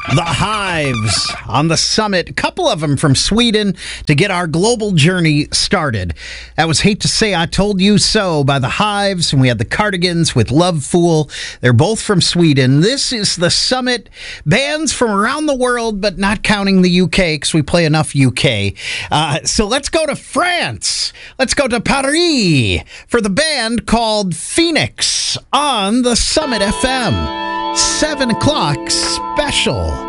The Hives on the summit, a couple of them from Sweden to get our global journey started. That was Hate to Say I Told You So by The Hives, and we had the Cardigans with Love Fool. They're both from Sweden. This is the summit. Bands from around the world, but not counting the UK because we play enough UK. So let's go to France. Let's go to Paris for the band called Phoenix on the Summit FM. 7 o'clock special.